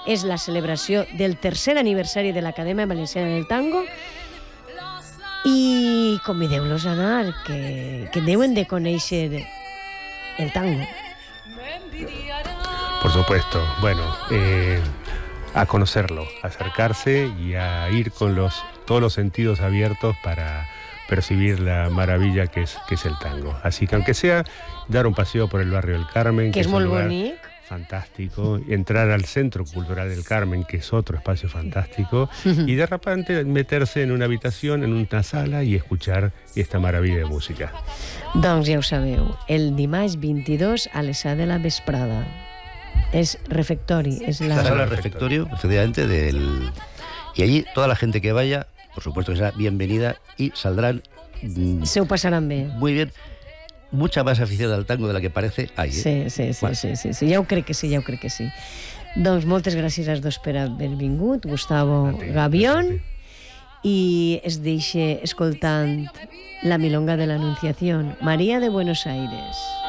és la celebració del tercer aniversari de l'Acadèmia Valenciana del Tango i convideu-los a anar, que deuen de conèixer el tango. Por supuesto, bueno, a conocerlo, a acercarse y a ir con todos los sentidos abiertos para percibir la maravilla que es el tango. Así que aunque sea dar un paseo por el barrio del Carmen, que és molt bonic, fantástico, entrar al Centro Cultural del Carmen, que es otro espacio fantástico, y de repente meterse en una habitación, en una sala y escuchar esta maravilla de música. Doncs ja ho sabeu, el dimarts 22 a les 7 de la vesprada. Es refectori, es la sala refectorio, efectivamente, y allí toda la gente que vaya, por supuesto que será bienvenida y saldrán... Se ho passaran bé. Muy bien. Mucha más afición al tango de la que parece hay, ¿eh? Sí. Ja ho crec que sí. Doncs moltes gràcies als dos per haver vingut, Gustavo Gavión, i es deixa escoltant la milonga de l'Anunciación, María de Buenos Aires.